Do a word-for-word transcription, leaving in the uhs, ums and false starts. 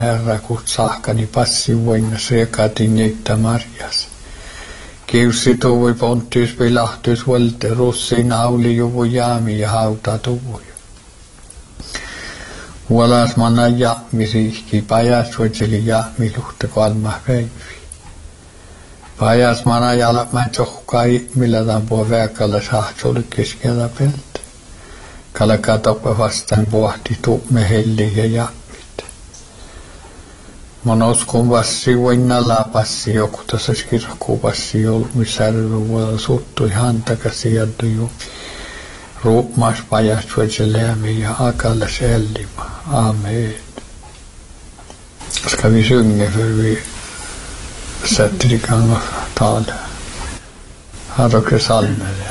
Herra kutsahkani passi voina sekatin niitä marjas. Kiussi tuvui pontys pilahtus volte russin auli juvu jaami ja hauta tuvui. Vuolas manna jaami sihki pajas voitseli jaami luhta kolma päivi. Pajas manna jalap mä tsohkai millä tampua väkällä sahtoli keskellä peltä. Kalkaa toppa vastaan pohti tumme helli ja jaamit. Monoskun vassi voinna lapassi joku tässä skirkuvassi olmisärvy vuolla suttui hantakasi jaddu ju. Ruupmas pajas voitseleämi ja akalla sellima. Amen. Ska vi sjunga för vi sätter igång och talar. Här och salmer.